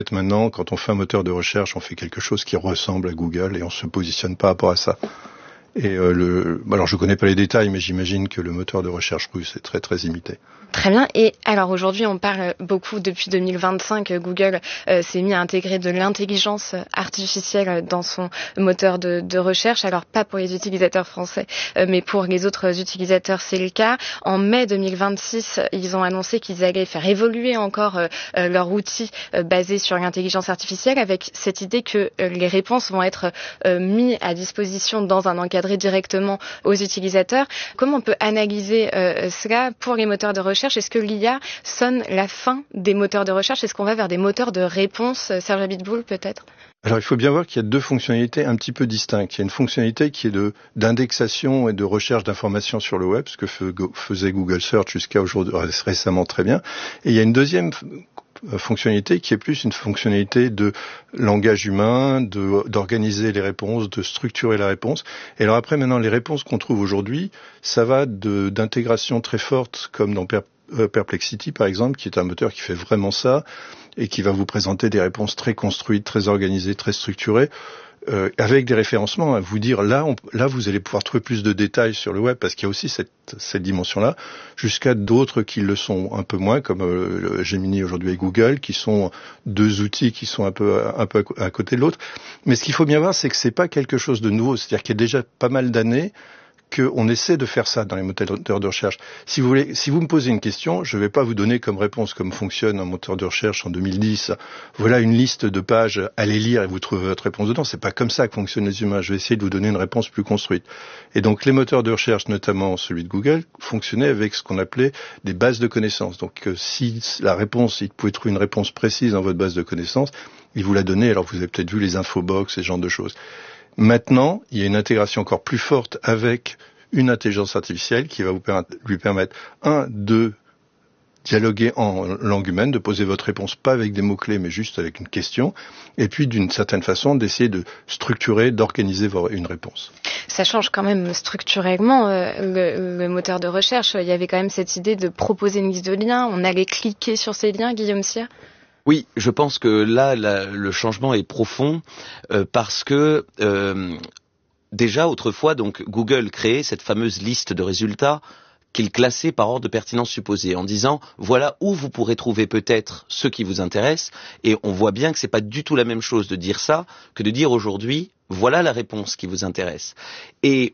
Maintenant, quand on fait un moteur de recherche, on fait quelque chose qui ressemble à Google et on se positionne par rapport à ça. Et alors je connais pas les détails, mais j'imagine que le moteur de recherche russe est très très imité. Très bien. Et alors aujourd'hui, on parle beaucoup depuis 2025. Google s'est mis à intégrer de l'intelligence artificielle dans son moteur de recherche. Alors pas pour les utilisateurs français, mais pour les autres utilisateurs, c'est le cas. En mai 2026, ils ont annoncé qu'ils allaient faire évoluer encore leur outil basé sur l'intelligence artificielle, avec cette idée que les réponses vont être mises à disposition dans un encadré directement aux utilisateurs. Comment on peut analyser cela pour les moteurs de recherche? Est-ce que l'IA sonne la fin des moteurs de recherche? Est-ce qu'on va vers des moteurs de réponse? Serge Abiteboul, peut-être? Alors il faut bien voir qu'il y a deux fonctionnalités un petit peu distinctes. Il y a une fonctionnalité qui est d'indexation et de recherche d'informations sur le web, ce que faisait Google Search jusqu'à aujourd'hui, récemment très bien. Et il y a une deuxième fonctionnalité qui est plus une fonctionnalité de langage humain, d'organiser les réponses, de structurer la réponse. Et alors après, maintenant, les réponses qu'on trouve aujourd'hui, ça va d'intégration très forte, comme dans Perplexity, par exemple, qui est un moteur qui fait vraiment ça, et qui va vous présenter des réponses très construites, très organisées, très structurées, avec des référencements, à vous dire là vous allez pouvoir trouver plus de détails sur le web, parce qu'il y a aussi cette dimension-là, jusqu'à d'autres qui le sont un peu moins, comme Gemini aujourd'hui et Google, qui sont deux outils qui sont un peu à côté de l'autre. Mais ce qu'il faut bien voir, c'est que c'est pas quelque chose de nouveau, c'est-à-dire qu'il y a déjà pas mal d'années qu'on essaie de faire ça dans les moteurs de recherche. Si vous me posez une question, je ne vais pas vous donner comme réponse comme fonctionne un moteur de recherche en 2010. Voilà une liste de pages, allez lire et vous trouvez votre réponse dedans. C'est pas comme ça que fonctionnent les humains. Je vais essayer de vous donner une réponse plus construite. Et donc les moteurs de recherche, notamment celui de Google, fonctionnaient avec ce qu'on appelait des bases de connaissances. Donc si la réponse, il pouvait trouver une réponse précise dans votre base de connaissances, il vous la donnait. Alors vous avez peut-être vu les infobox, ce genre de choses. Maintenant, il y a une intégration encore plus forte avec une intelligence artificielle qui va lui permettre, de dialoguer en langue humaine, de poser votre réponse pas avec des mots-clés, mais juste avec une question, et puis d'une certaine façon d'essayer de structurer, d'organiser une réponse. Ça change quand même structurellement le moteur de recherche. Il y avait quand même cette idée de proposer une liste de liens, on allait cliquer sur ces liens, Guillaume Sire? Oui, je pense que là, le changement est profond parce que déjà autrefois, donc Google créait cette fameuse liste de résultats qu'il classait par ordre de pertinence supposée, en disant voilà où vous pourrez trouver peut-être ce qui vous intéresse. Et on voit bien que c'est pas du tout la même chose de dire ça que de dire aujourd'hui voilà la réponse qui vous intéresse. Et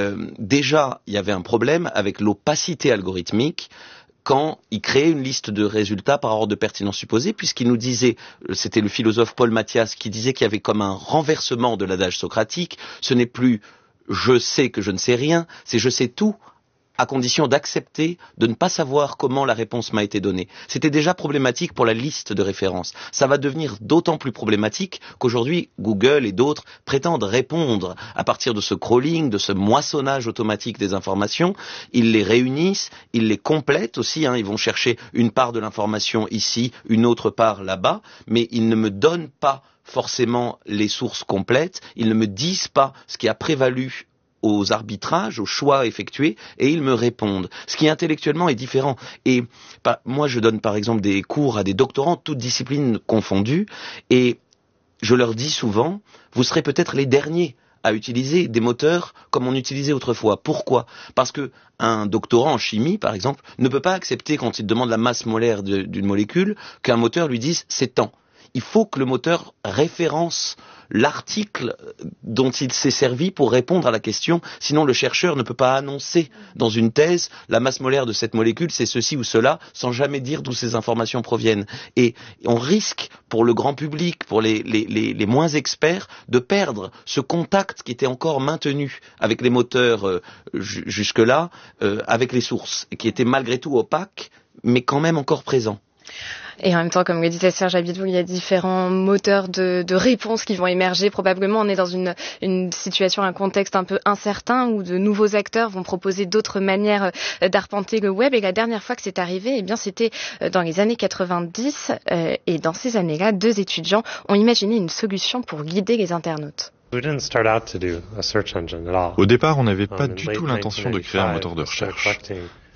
déjà, il y avait un problème avec l'opacité algorithmique quand il créait une liste de résultats par ordre de pertinence supposée, puisqu'il nous disait, c'était le philosophe Paul Mathias qui disait qu'il y avait comme un renversement de l'adage socratique, ce n'est plus je sais que je ne sais rien, c'est je sais tout, à condition d'accepter de ne pas savoir comment la réponse m'a été donnée. C'était déjà problématique pour la liste de références. Ça va devenir d'autant plus problématique qu'aujourd'hui, Google et d'autres prétendent répondre à partir de ce crawling, de ce moissonnage automatique des informations. Ils les réunissent, ils les complètent aussi. Ils vont chercher une part de l'information ici, une autre part là-bas, mais ils ne me donnent pas forcément les sources complètes. Ils ne me disent pas ce qui a prévalu aux arbitrages, aux choix effectués, et ils me répondent. Ce qui intellectuellement est différent. Et moi, je donne par exemple des cours à des doctorants, toutes disciplines confondues, et je leur dis souvent, vous serez peut-être les derniers à utiliser des moteurs comme on utilisait autrefois. Pourquoi ? Parce que un doctorant en chimie, par exemple, ne peut pas accepter quand il demande la masse molaire d'une molécule qu'un moteur lui dise c'est tant. Il faut que le moteur référence l'article dont il s'est servi pour répondre à la question, sinon le chercheur ne peut pas annoncer dans une thèse la masse molaire de cette molécule, c'est ceci ou cela, sans jamais dire d'où ces informations proviennent. Et on risque, pour le grand public, pour les moins experts, de perdre ce contact qui était encore maintenu avec les moteurs jusque-là, avec les sources, et qui était malgré tout opaque, mais quand même encore présent. Et en même temps, comme le disait Serge Abiteboul, il y a différents moteurs de réponses qui vont émerger. Probablement, on est dans une situation, un contexte un peu incertain où de nouveaux acteurs vont proposer d'autres manières d'arpenter le web. Et la dernière fois que c'est arrivé, eh bien, c'était dans les années 90. Et dans ces années-là, 2 étudiants ont imaginé une solution pour guider les internautes. Au départ, on n'avait pas du tout l'intention de créer un moteur de recherche.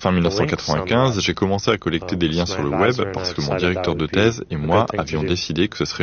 Fin 1995, j'ai commencé à collecter des liens sur le web parce que mon directeur de thèse et moi avions décidé que ce serait